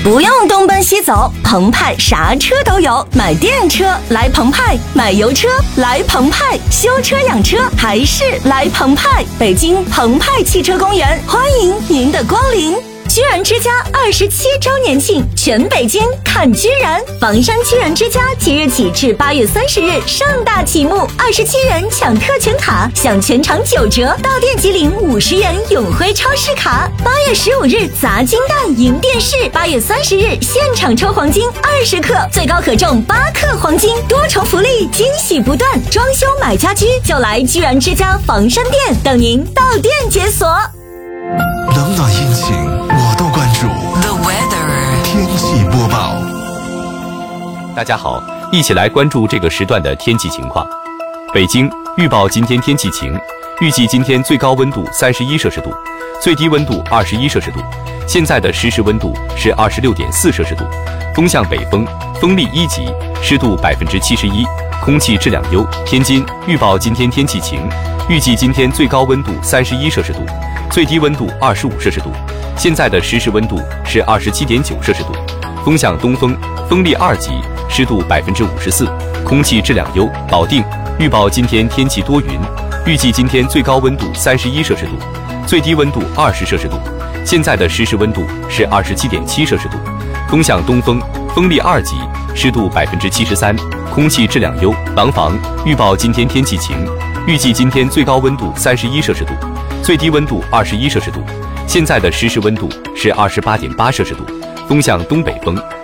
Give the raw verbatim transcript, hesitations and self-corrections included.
不用东奔西走，澎湃啥车都有。买电车来澎湃，买油车来澎湃，修车养车还是来澎湃。北京澎湃汽车公园欢迎您的光临。居然之家二十七周年庆，全北京看居然！房山居然之家即日起至八月三十日盛大启幕，二十七元抢特权卡，享全场九折，到店即领五十元永辉超市卡。八月十五日砸金蛋赢电视，八月三十日现场抽黄金二十克，最高可中八克黄金，多重福利，惊喜不断。装修买家居就来居然之家房山店，等您到店解锁。 冷暖阴晴我都关注。 The weather 天气播报。 大家好，一起来关注这个时段的天气情况。北京预报今天天气晴，预计今天最高温度三十一摄氏度，最低温度二十一摄氏度。现在的实时温度是二十六点四摄氏度，风向北风，风力一级，湿度百分之七十一，空气质量优。天津预报今天天气晴，预计今天最高温度三十一摄氏度，最低温度二十五摄氏度。现在的实时温度是二十七点九摄氏度，风向东风，风力二级，湿度百分之五十四，空气质量优。保定预报今天天气多云，预计今天最高温度三十一摄氏度，最低温度二十摄氏度。现在的实时温度是二十七点七摄氏度，风向东风，风力二级，湿度百分之七十三，空气质量优。廊坊预报今天天气晴，预计今天最高温度三十一摄氏度，最低温度二十一摄氏度。现在的实时温度是二十八点八摄氏度，风向东北风。